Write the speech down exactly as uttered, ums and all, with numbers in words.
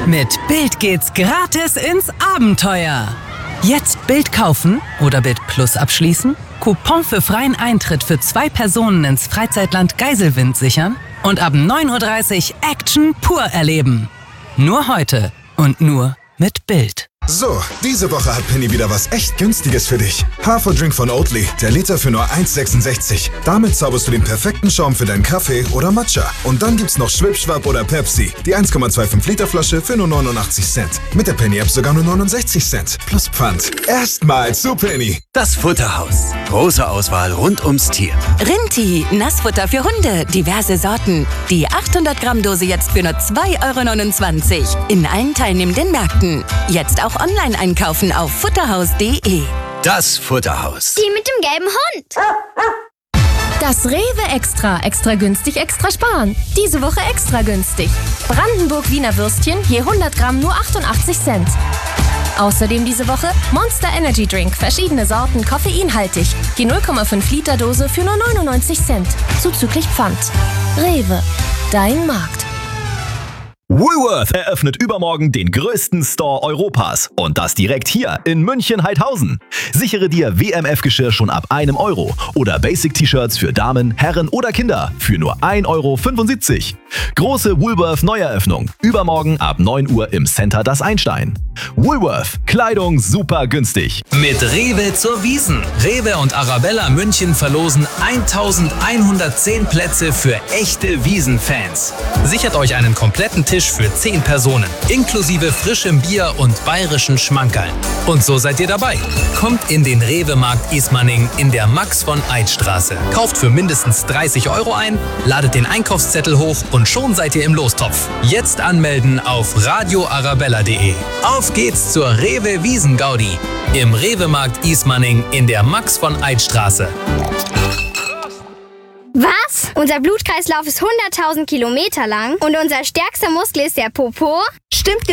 Mit Bild geht's gratis ins Abenteuer. Jetzt Bild kaufen oder Bild Plus abschließen, Coupon für freien Eintritt für zwei Personen ins Freizeitland Geiselwind sichern und ab neun Uhr dreißig Action pur erleben. Nur heute und nur mit Bild. So, diese Woche hat Penny wieder was echt Günstiges für dich. Haferdrink von Oatly, der Liter für nur eins Komma sechsundsechzig. Damit zauberst du den perfekten Schaum für deinen Kaffee oder Matcha. Und dann gibt's noch Schwipschwapp oder Pepsi, die eins Komma fünfundzwanzig Liter Flasche für nur neunundachtzig Cent. Mit der Penny-App sogar nur neunundsechzig Cent. Plus Pfand. Erstmal zu Penny. Das Futterhaus. Große Auswahl rund ums Tier. Rinti, Nassfutter für Hunde, diverse Sorten. Die achthundert Gramm Dose jetzt für nur zwei Euro neunundzwanzig. In allen teilnehmenden Märkten. Jetzt auch online einkaufen auf futterhaus punkt de. Das Futterhaus. Die mit dem gelben Hund. Das Rewe Extra. Extra günstig, extra sparen. Diese Woche extra günstig. Brandenburg Wiener Würstchen, je hundert Gramm nur achtundachtzig Cent. Außerdem diese Woche Monster Energy Drink, verschiedene Sorten, koffeinhaltig. Die null Komma fünf Liter Dose für nur neunundneunzig Cent. Zuzüglich Pfand. Rewe, dein Markt. Woolworth eröffnet übermorgen den größten Store Europas. Und das direkt hier in München-Heidhausen. Sichere dir W M F-Geschirr schon ab einem Euro oder Basic-T-Shirts für Damen, Herren oder Kinder für nur ein Euro fünfundsiebzig. Große Woolworth Neueröffnung. Übermorgen ab neun Uhr im Center Das Einstein. Woolworth. Kleidung super günstig. Mit Rewe zur Wiesn. Rewe und Arabella München verlosen eintausendeinhundertzehn Plätze für echte Wiesn-Fans. Sichert euch einen kompletten Tisch für zehn Personen, inklusive frischem Bier und bayerischen Schmankerln. Und so seid ihr dabei. Kommt in den Rewe-Markt Ismaning in der Max-von-Eyck-Straße. Kauft für mindestens dreißig Euro ein, ladet den Einkaufszettel hoch und schon seid ihr im Lostopf. Jetzt anmelden auf radio arabella punkt de. Auf geht's zur Rewe Wiesn-Gaudi. Im Rewe-Markt Ismaning in der Max-von-Eyck-Straße. Was? Unser Blutkreislauf ist hunderttausend Kilometer lang und unser stärkster Muskel ist der Popo? Stimmt